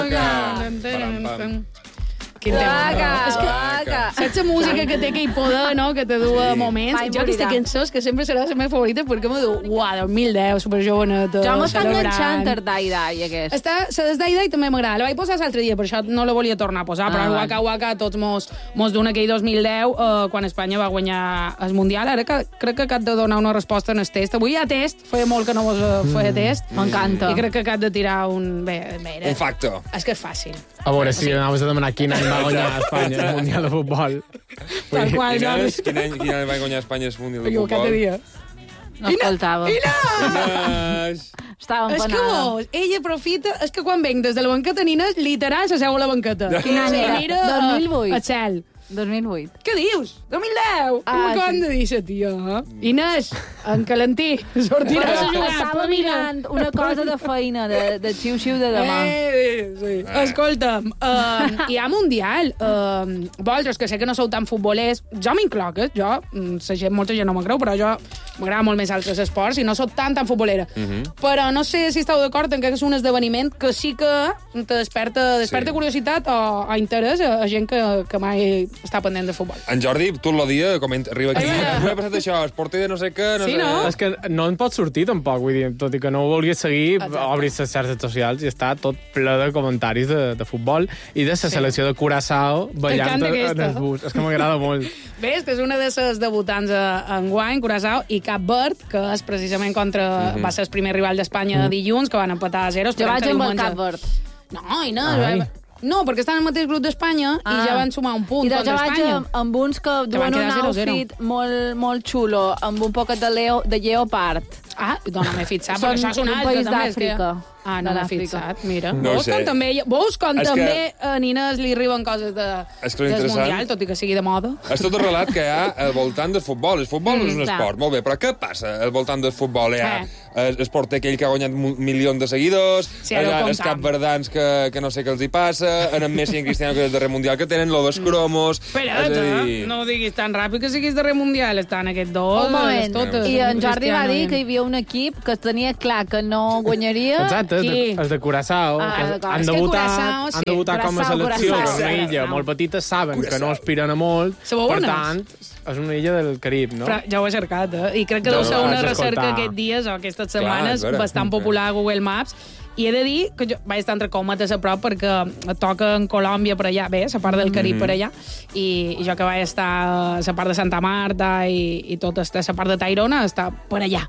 Quin tema. Saps la música que té aquell poder, no?, que te du a moments? Jo aquesta cançó és que sempre serà la meva favorita perquè m'ho diu, uah, 2010, superjoveneta, jo m'està enganxant el Dai-Dai, aquest. La de Dai-Dai també m'agrada. La vaig posar l'altre dia, per això no la volia tornar a posar, però el Waka Waka tots mos d'un aquell 2010, quan Espanya va guanyar el Mundial. Ara crec que cap de donar una resposta en el test. Avui hi ha test, feia molt que no vos feia test. M'encanta. I crec que cap de tirar un... Un factor. És que és fàcil. A veure si anaves a demanar quin any va guanyar Espanya el Mundial de Futbol. Tal qual, Jordi. Quin any va guanyar Espanya el Mundial de Futbol? Cada dia. No escoltava. Estava És que empanada. ella aprofita... És que quan venc des de la banqueta, Nina, literal, s'asseu a la banqueta. Quin any era? 2008. A cel. 2008. Què dius? 2010? Com de dir la tia? Inés, en calentí, sortiràs a jugar. Estava mirant una cosa de feina, de xiu-xiu de demà. Sí. Escolta'm, hi ha Mundial. Vosaltres, que sé que no sou tan futbolers, jo m'incloc, molta gent no m'ho creu, però jo m'agrada molt més altres esports i no sóc tan futbolera. Però no sé si esteu d'acord en que és un esdeveniment que sí que te desperta curiositat o interès a gent que mai està pendent de futbol. En Jordi, tot el dia arriba aquí. M'ha passat això, es porta de no sé què, no sé... no? És que no en pot sortir, tampoc, vull dir, tot i que no ho vulguis seguir, obris les xarxes socials i està tot ple de comentaris de futbol i de la selecció de Curaçao ballant en el bus. És que m'agrada molt. Bé, és que és una de les debutants enguany, Curaçao, i Cap Verd, que és precisament contra... Va ser el primer rival d'Espanya dilluns, que van empatar a 0. Jo vaig amb el Cap Verd. No, perquè estan al mateix grup d'Espanya i ja van sumar un punt contra Espanya. Jo vaig amb uns que duen un outfit molt xulo, amb un poquet de lleopard. No m'he fixat, perquè això és un altre. País d'Àfrica. No m'he fixat, mira. No Veus com també a Nines li arriben coses del Mundial, tot i que sigui de moda? És tot el relat que hi ha al voltant del futbol. El futbol és un esport, molt bé, però què passa al voltant del futbol? Hi ha esport aquell que ha guanyat milions de seguidors, els capverdans que no sé què els hi passa, en Messi i en Cristiano, que és el darrer Mundial que tenen, lo dels cromos... Espera, no ho diguis tan ràpid que siguis darrer Mundial, estan aquests dos... Un moment, i en Jordi va dir que hi havia un equip que tenia clar que no guanyaria... Exacte, els de Curaçao, que han debutat com a selecció, que és una illa molt petita, saben que no aspiren a molt, per tant, és una illa del Carib, no? Però ja ho he cercat, i crec que deu ser una recerca aquests dies o aquestes setmanes bastant popular a Google Maps. I he de dir que jo vaig estar entre cometes a prop perquè toca en Colòmbia per allà, bé, la part del Carib per allà, i jo que vaig estar a la part de Santa Marta i tota la part de Tairona està per allà.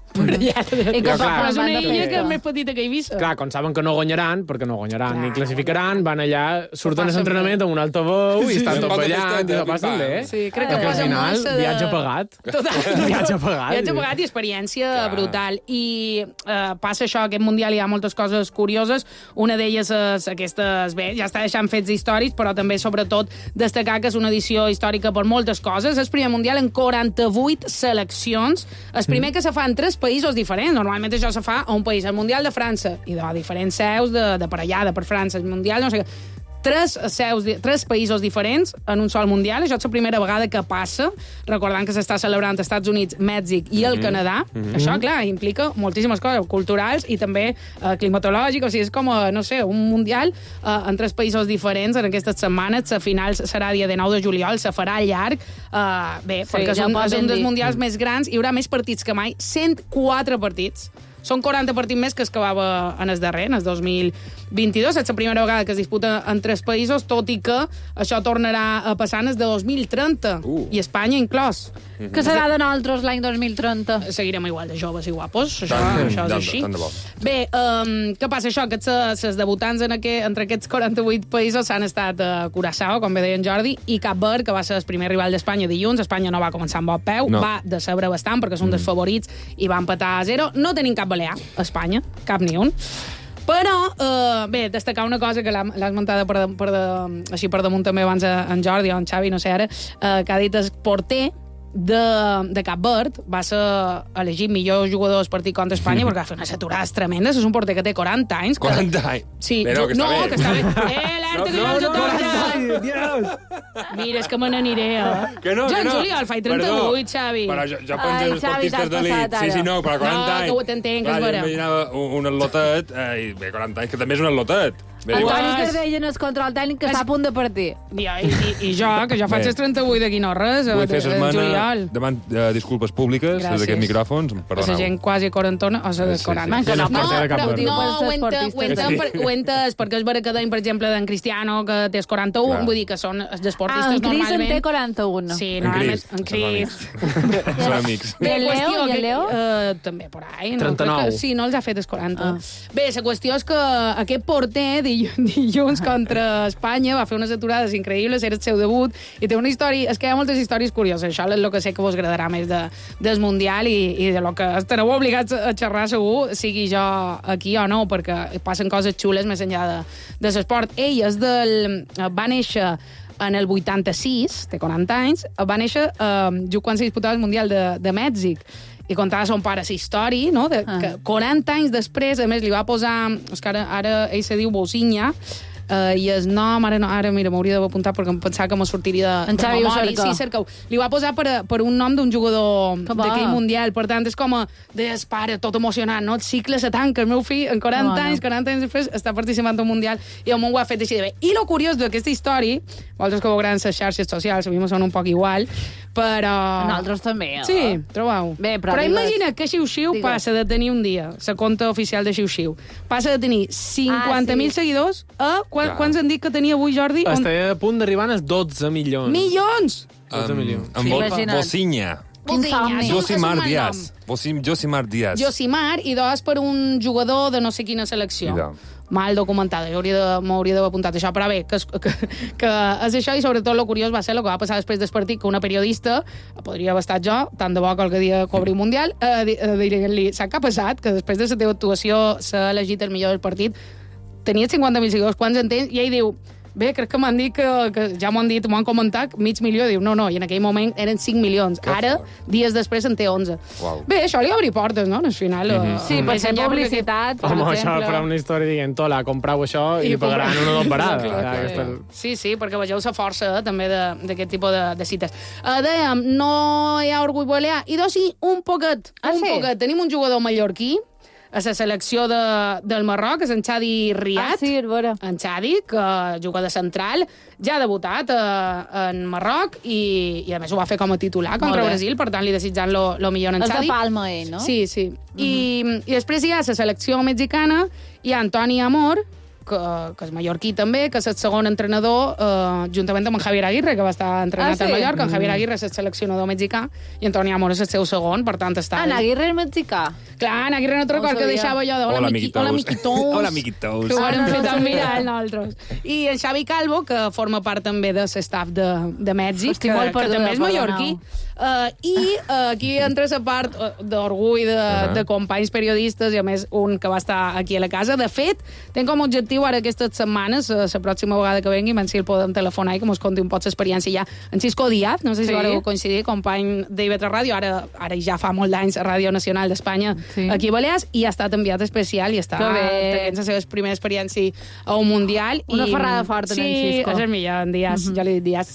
I que és una illa que és més petita que Eivissa. Clar, quan saben que no guanyaran, perquè no guanyaran ni classificaran, van allà, surten a l'entrenament amb un altaveu i estan tot ballant i ho passen bé. Sí, crec que al final, viatge pagat. Viatge pagat i experiència brutal. I passa això, aquest Mundial hi ha moltes coses curioses. Una d'elles és aquestes... Bé, ja està deixant fets històrics, però també, sobretot, destacar que és una edició històrica per moltes coses. És el primer Mundial en 48 seleccions. El primer que se fa en 3 països diferents. Normalment això se fa a un país. El Mundial de França, i de diferents seus de per allà, de per França. El Mundial, no sé què... 3 països diferents en un sol Mundial. Això és la primera vegada que passa, recordant que s'està celebrant als Estats Units, Mèxic i el Canadà. Això, clar, implica moltíssimes coses culturals i també climatològiques. O sigui, és com, no sé, un Mundial en 3 països diferents en aquestes setmanes. La final serà dia 19 de juliol, se farà llarg. Bé, perquè és un dels Mundials més grans. Hi haurà més partits que mai. 104 partits. Són 40 partits més que es acabava en el darrer, en el 2022. És la primera vegada que es disputa en 3 països, tot i que això tornarà a passar en el de 2030. I Espanya inclòs. Què serà de nosaltres l'any 2030? Seguirem igual de joves i guapos. Això és així. Bé, què passa això? Que les debutants entre aquests 48 països s'han estat a Curaçao, com bé deia en Jordi, i Cap Verd, que va ser el primer rival d'Espanya dilluns. Espanya no va començar amb bon peu, va decebre bastant perquè és un dels favorits i va empatar a 0. No tenim cap balear a Espanya, cap ni un. Però, bé, destacar una cosa que l'ha esmentada així per damunt també abans en Jordi o en Xavi, no sé ara, que ha dit el porter de Cap Verd va ser elegit millor jugador del partit contra Espanya perquè va fer unes aturades tremendes. És un porter que té 40 anys. 40 anys? Sí. Però que està bé. Alerta que jo els aturades! Mira, és que me n'aniré, Que no, jo en juliol faig 38, Xavi. Però jo penso els esportistes d'elit. Sí, no, però 40 anys. No, que ho t'entenc, és vera. Jo imaginava un atlotet, i bé, 40 anys, que també és un atlotet. Antoni Cardell en el control tècnic que està a punt de partir. I jo, que jo faig els 38 d'aquí no res, vull fer juliol. Demant disculpes públiques des d'aquests micròfons, perdoneu. La gent quasi quarantona, o sigui, 40. Ho entès, perquè és vera que deim, per exemple, d'en Cristiano, que té 41, vull dir que són els esportistes normalment... en Cris en té 41. Sí, normalment, en Cris. Són amics. I el Leo? També, por ahí. 39. Sí, no els ha fet els 40. Bé, la qüestió és que aquest porter, dilluns contra Espanya, va fer unes aturades increïbles, era el seu debut, i té una història... És que hi ha moltes històries curioses, això és el que sé que vos agradarà més del Mundial i de lo que estareu obligats a xerrar segur, sigui jo aquí o no, perquè passen coses xules més enllà de l'esport. Ell va néixer en el 86, té 40 anys, va néixer just quan se disputava el Mundial de Mèxic, i contava son pare la història, no? Que 40 anys després, a més, li va posar... És que ara ell se diu Bocinya, i el nom, ara mira, m'hauria d'apuntar perquè em pensava que me sortiria de memòria. Sí, cercau. Li va posar per un nom d'un jugador d'aquell Mundial. Per tant, és com deies, pare, tot emocionant, no? El cicle se tanca, el meu fill, en 40 anys després, està participant d'un Mundial i el món ho ha fet així de bé. I lo curiós d'aquesta història, vosaltres que veureu les xarxes socials, a mi me sona un poc igual, però... Nosaltres també. Sí, trobeu. Bé, però imagina que Xiu-Xiu passa de tenir un dia, la compte oficial de Xiu-Xiu, passa de tenir 50.000 seguidors a... Quants han dit que tenia avui, Jordi? Està a punt d'arribar als 12 milions. Milions! 12 milions. Bocinya. Josimar Díaz. Josimar i dos per un jugador de no sé quina selecció. Mal documentada, jo m'hauria d'haver apuntat això, però bé, que és això, i sobretot el curiós va ser el que va passar després del partit, que una periodista, podria haver estat jo, tant de bo qualque dia cobri un Mundial, dir-li, sap què ha passat? Que després de la teva actuació s'ha elegit el millor del partit, tenia 50.000 seguidors, quants en tens? I ell diu, bé, crec que m'han dit que ja m'ho han dit, m'ho han comentat, mig milió. Diu, no, i en aquell moment eren 5 milions. Ara, dies després, en té 11. Bé, això li obri portes, no? Al final... Sí, per ser publicitat, per exemple. Això farà una història dient, hola, comprau això i pagaran una o dos parades. Sí, perquè vegeu la força també d'aquest tipus de cites. Dèiem, no hi ha orgull balear. I doncs sí, un poquet. Tenim un jugador mallorquí, a la selecció del Marroc, és en Xadi Riad. Sí, és vera. En Xadi, que juga de central, ja ha debutat en Marroc i a més ho va fer com a titular contra Brasil, per tant li desitjant lo millor en Xadi. És de Palma, no? Sí. I després hi ha la selecció mexicana, hi ha Antoni Amor, que és mallorquí també, que és el segon entrenador, juntament amb en Javier Aguirre, que va estar entrenat al Mallorca. En Javier Aguirre és el seleccionador mexicà i Antoni Amor és el seu segon, per tant està... En Aguirre és mexicà? Clar, en Aguirre no te'n record que deixava allò de hola, miquitous. Hola, miquitous. Que ho hem fet mirar nosaltres. I en Xavi Calvo, que forma part també de l'estaf de Mèxic, que també és mallorquí. I aquí entra la part d'orgull de companys periodistes i a més un que va estar aquí a la casa. De fet, tenc com a objectiu ara aquestes setmanes, la pròxima vegada que vengui, si el podem telefonar i que mos conti un poc l'experiència ja. En Cisco Díaz, no sé si vareu coincidir, company d'IV3 Ràdio, ara ja fa molt d'anys a Ràdio Nacional d'Espanya, aquí a Balears, i ha estat enviat especial i està tenint la seva primera experiència a un Mundial. Una ferrada forta en Cisco. Sí, és el millor, en Díaz, jo li dic Díaz.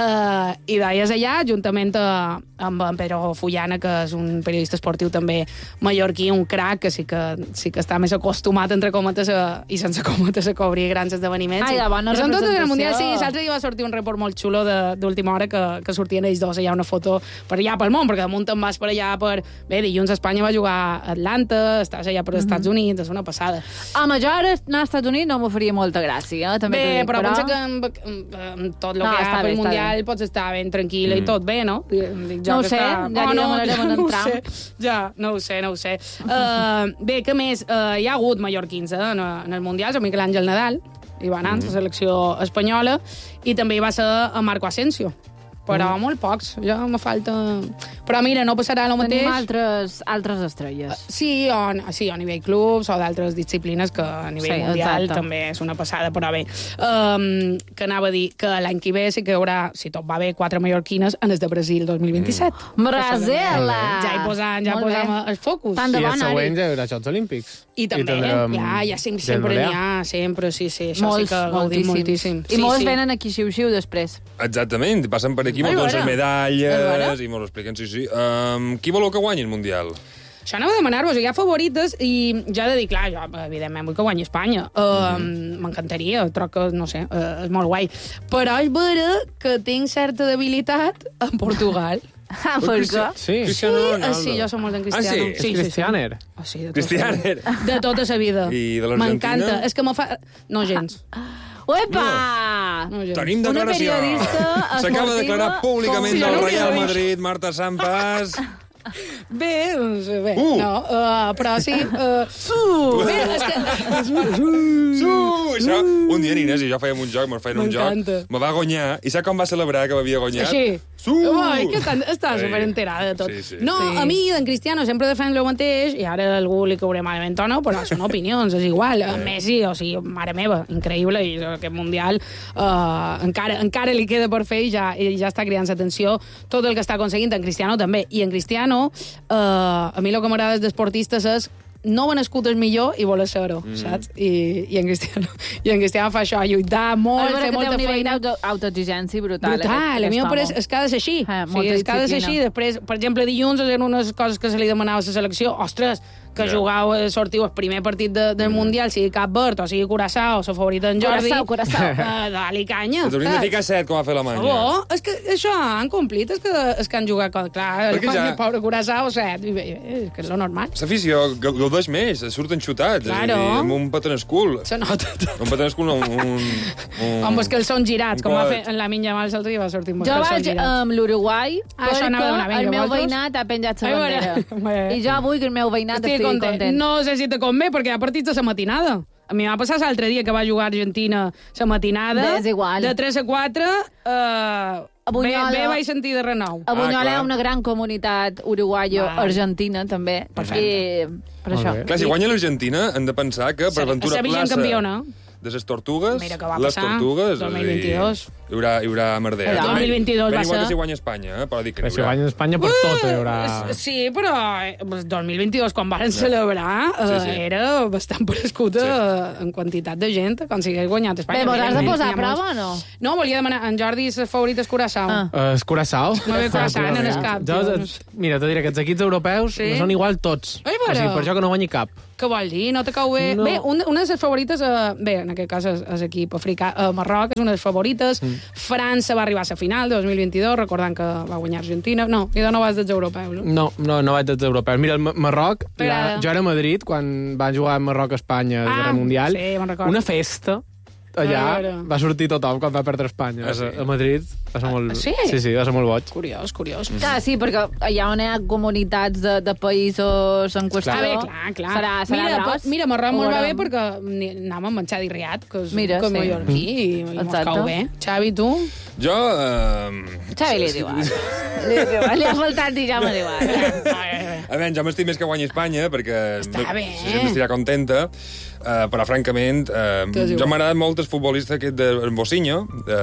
I d'ahir allà, juntament amb en Pedro Fullana, que és un periodista esportiu també mallorquí, un crac, que sí que està més acostumat, entre cometes, i sense cometes, a cobrir grans esdeveniments. Ai, la bona representació. Són totes en el Mundial, sí. L'altre dia va sortir un report molt xulo d'última hora que sortien ells dos, hi ha una foto per allà pel món, perquè damunt te'n vas per allà dilluns Espanya va jugar a Atlanta, estàs allà per Estats Units, és una passada. Home, jo ara anar als Estats Units no m'ho faria molta gràcia, també t'ho dic, però pensa que amb tot el que hi ha pel Mundial pots estar ben tranquil·la i tot bé, no? No ho sé, ja li demanarem en Trump. Ja, no ho sé. Bé, què més? Hi ha hagut mallorquins en el Mundial, el Miquel Àngel Nadal, hi va anar, la selecció espanyola, i també hi va ser a Marco Asensio. Però molt pocs, ja me falta... Però mira, no passarà el mateix... Tenim altres estrelles. Sí, o a nivell clubs o d'altres disciplines que a nivell mundial també és una passada, però bé. Que anava a dir que l'any que ve sí que hi haurà, si tot va bé, 4 mallorquines en el de Brasil 2027. Brasil! Ja posam el focus. Tant de bon, Ari. I el següent ja hi haurà Jocs Olímpics. I també, clar, ja sempre n'hi ha, sempre, sí. Això sí que gaudim moltíssim. I molts venen aquí xiu-xiu després. Exactament, passen per aquí, molts les medalles, i mos ho expliquen, sí. Qui voleu que guanyi el Mundial? Això anava a demanar-vos, hi ha favorites i ja he de dir, clar, jo, evidentment, vull que guanyi Espanya. M'encantaria, troc que, no sé, és molt guai. Però és vera que tinc certa debilitat en Portugal. Per què? Sí, sí, jo som molt d'en Cristiano. Ah, sí? És Cristianer. Sí, Cristianer. de tota sa vida. I de l'Argentina? M'encanta. És que me fa... No, gens. Uepa! No, gens. Tenim declaració. Una periodista S'acaba de declarar públicament del com- Real Madrid, Marta Sampas. Bé, doncs, bé. No, però sí... Bé, és que... Això, un dia Inés i jo fèiem un joc, me va guanyar, i saps com va celebrar que m'havia guanyat? Així. Ui, que està superenterada de tot. Sí. No, a mi, d'en Cristiano, sempre defensa el mateix, i ara algú li cauré malament o no, però són opinions, és igual. Messi, o sigui, mare meva, increïble, i aquest Mundial encara li queda per fer i ja està cridant l'atenció tot el que està aconseguint. En Cristiano també. I en Cristiano, a mi el que m'agrada d'esportistes és no va nascut el millor i voler ser-ho, saps? I en Cristiano fa això, lluitar molt, fer molta feina. Autoexigència brutal. Brutal, a mi m'apareix, és que ha de ser així. És que ha de ser així. Després, per exemple, dilluns eren unes coses que se li demanava a la selecció. Ostres, que jugau, sortiu el primer partit del Mundial, sigui Cap Verd o sigui Curaçao, la favorita en Jordi. Curaçao. Dale canya. Ens haurien de ficar 7, com va fer l'Alemanya. És que això han complit, és que han jugat, clar, el pobre Curaçao, 7, és que és lo normal. L'afició gaudeix més, surten xutats, claro. amb un patent escul. Se nota. Un patent escul, Home, és que els són girats, com va fer en la Minya Mal l'altre dia, va sortir amb jo vaig amb l'Uruguai perquè el meu veïnat ha penjat la bandera. I jo vull que el meu veïnat estigui content. No sé si te convé, perquè hi ha partits de la matinada. A mi m'ha passat l'altre dia que va jugar Argentina la matinada. És igual. De 3 a 4, bé vaig sentir de renou. A Bunyola hi ha una gran comunitat uruguaio-argentina, també. Perfecte. I per això. Clar, si guanya l'Argentina, hem de pensar que per aventura plaça campiona de les tortugues, les tortugues, 2022. Hi haurà merder. El 2022 va ser... Igual que si guanya Espanya, però dic que si guanya Espanya per tot hi haurà... Sí, però el 2022, quan van celebrar, era bastant prescut en quantitat de gent, quan s'hagués guanyat Espanya. Bé, vos has de posar a prova o no? No, volia demanar, en Jordi, les favorites Curaçao. És Curaçao? No ve Curaçao, no és cap. Mira, te diré que els equips europeus no són igual tots. O sigui, per això que no guanyi cap. Què vol dir? No te cau bé? No. Bé, una de les favorites, bé, en aquest cas és equip africà, Marroc és una de les favorites. França va arribar a la final de 2022, recordant que va guanyar Argentina. No, i no vas dels europeus, no? No vaig dels europeus. Mira, el Marroc, jo era a Madrid quan van jugar Marroc-Espanya al Guerra Mundial. Sí, me'n recordo. Una festa. Allà va sortir tothom quan va perdre Espanya. A Madrid va ser molt... Sí? Sí, va ser molt boig. Curiós. Clar, sí, perquè allà on hi ha comunitats de països en qüestió... Clar. Serà gros. Mira, Marroc molt va bé perquè anàvem amb en Xavi Riat, que és mallorquí, i mos cau bé. Xavi, tu? Jo... Xavi li diu li ha faltat dir ja m'ha A veure, jo m'estic més que guanyi Espanya, perquè està bé. La gent estirà contenta, però francament jo m'ha agradat molt el futbolista aquest de Bocinho,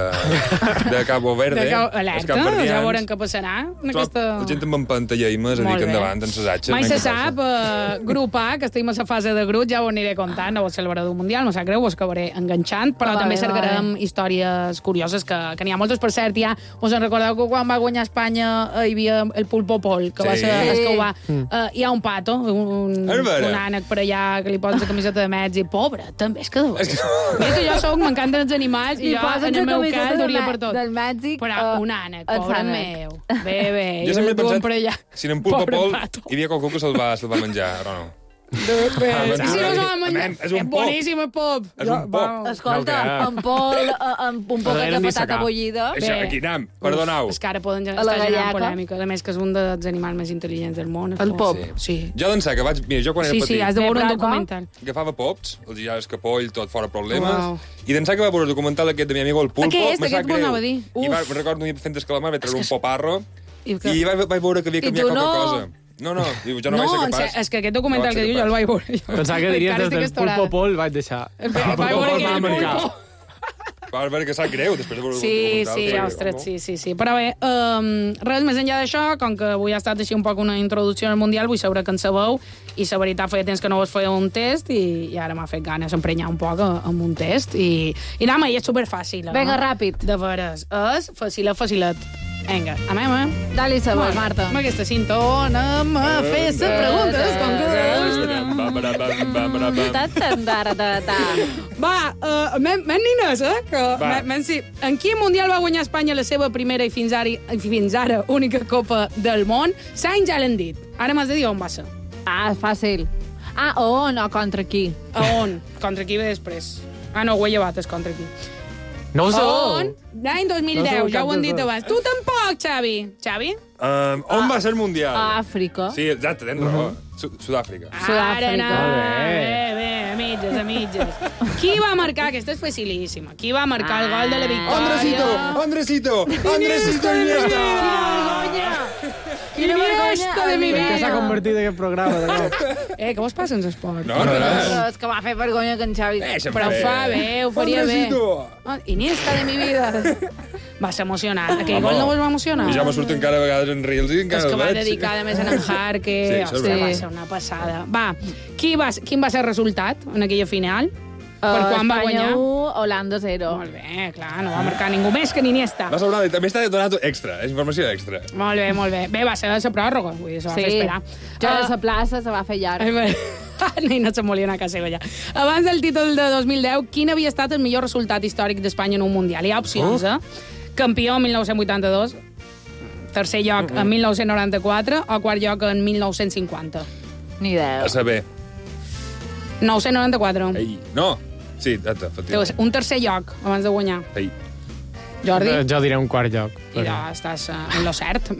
de Cabo Verde. Alerta, ja veurem què passarà. La gent amb empantalleimes a dir que endavant en ses atxes. Mai se sap, grup A, que estem a la fase de grup, ja ho aniré contant, no ho celebrador mundial, no sap greu, us acabaré enganxant, però també cercarem històries curioses que n'hi ha moltes. Per cert, ja us en recordeu que quan va guanyar Espanya hi havia el Pulpo Pol, que va ser escauar. Hi ha un pato, un ànec per allà que li posa la camiseta de Mets i pobre, també és que de és que jo m'encanten els animals i jo en el meu cas duria per tot. Del Mèxic, però un ànec, pobre meu. Bé, jo sempre he pensat si en Pulpo Pol hi havia qualcú que se'l va menjar, però no. És boníssim el pop. És un pop. Escolta, amb un poquet de patata bullida. Això, aquí anem, perdoneu. És que ara poden estar generant polèmica. A més que és un dels animals més intel·ligents del món. El pop. Sí. Jo d'ençà que vaig... Mira, jo quan era petit... Sí, has de veure un documental. Agafava pops, els ja escapoll, tot fora problemes, i d'ençà que va veure el documental aquest de mi amigo el Pulpo, me sap greu. I recordo un dia fent escalamar, vaig treure un poparro, i vaig veure que havia canviat qualque cosa. No, jo no vaig ser capaç. És que aquest documental que diu jo el vaig veure. Pensava que diries des del Pulpo Pol vaig deixar. Vaig veure que el Pulpo... Va veure que sap greu després de veure el documental. Sí. Però bé, res més enllà d'això, com que avui ha estat així un poc una introducció al Mundial, vull saber que en sabeu, i la veritat feia temps que no vos feia un test, i ara m'ha fet ganes d'emprenyar un poc amb un test, i anem, i és superfàcil. Vinga, ràpid. De veres, és facilet. Vinga, anem, Dale sabor, Marta. Amb aquesta sintona m'ha fet preguntes com que... Va, men nines, en quin mundial va guanyar Espanya la seva primera i fins ara única Copa del Món? L'any ja l'han dit. Ara m'has de dir on va ser. Fàcil. On o contra qui? On? Contra qui ve després? No, ho he llevat, és contra qui. No ho sé. On? L'any 2010, ja ho han dit abans. Tu tampoc, Xavi. Xavi? On va ser el Mundial? A Àfrica. Sí, exacte, tens raó. Sud-àfrica. Sud-àfrica. Bé, a mitges. Qui va marcar? Aquesta és facilíssima. Qui va marcar el gol de la victòria? Andresito Iniesta! Quina vergonya de mi vida. Què s'ha convertit aquest programa? Què vos passa en l'esport? No, res. És que m'ha fet vergonya que en Xavi... Però ho fa bé, ho faria bé. Iniesta de mi vida. Va ser emocionant. Aquell gol no vos va emocionar? I ja me surt encara a vegades en Reels i encara el veig. És que va dedicar, a més, en Hart, que va ser una passada. Va, quin va ser el resultat en aquella final? Per quan va guanyar? Espanya 1, Holanda 0. Molt bé, clar, no va marcar ningú més que Iniesta. Va sobrar, també està donat extra, és informació extra. Molt bé. Bé, va ser la pròrroga, vull dir, se va fer esperar. Ja a la plaça se va fer llarg. No se'n volia anar a casa seva, ja. Abans del títol de 2010, quin havia estat el millor resultat històric d'Espanya en un Mundial? Hi ha opcions, Campió en 1982, tercer lloc en 1994 o quart lloc en 1950. Ni idea. A saber. 1994. No. Sí, efectivament. Un tercer lloc abans de guanyar. Jordi? Jo diré un quart lloc. Mira, estàs en lo cert.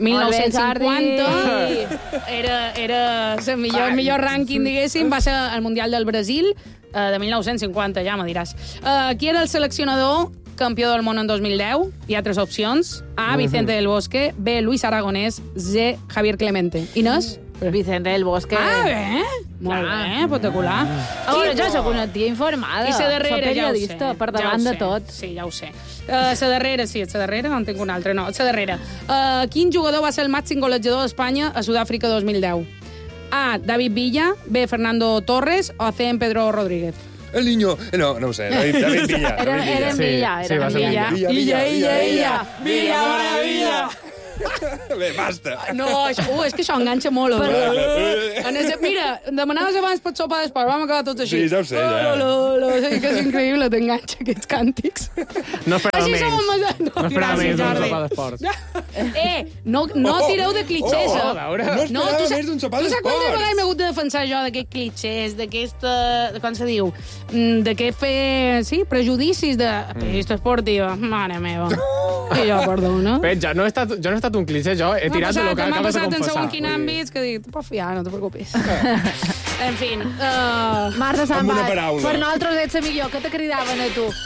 1950 era el millor rànquing, diguéssim. Va ser el Mundial del Brasil de 1950, ja me diràs. Qui era el seleccionador campió del món en 2010? Hi ha 3 opcions. A, Vicente del Bosque. B, Luis Aragonés. C, Javier Clemente. Inés? Vicente del Bosque. Bé. Molt bé, espectacular. A veure, jo soc una tia informada. I la darrera, soc periodista, per davant de tot. Sí, ja ho sé. La darrera, sí, la darrera, no en tinc una altra, no. La darrera. Quin jugador va ser el màxim golejador d'Espanya a Sud-àfrica 2010? A, David Villa. B, Fernando Torres. O C, Pedro Rodríguez. El niño... No ho sé. David Villa. Era Villa. Villa, maravilla. Bé, basta. No, és que això enganxa molt. Mira, demanaves abans per sopar d'esport, vam acabar tots així. Sí, ja ho sé, ja. Que és increïble, t'enganxa aquests càntics. No esperava menys. No esperava menys d'un sopar d'esport. No tireu de clitxers. No esperava més d'un sopar d'esport. Tu saps quantes vegades m'he hagut de defensar jo d'aquests clitxers, d'aquesta... Com se diu? D'aquest fer... Sí, prejudicis de... Periodista esportiva. Mare meva. I jo, perdona. Bé, jo no he estat un clitxer, jo he tirat de lo que acabes de confessar. M'ha passat en segons quin àmbits que dic, tu pots fiar, no te preocupis. En fi. Marta Sambas, per nosaltres ets la millor. Què te cridaven a tu?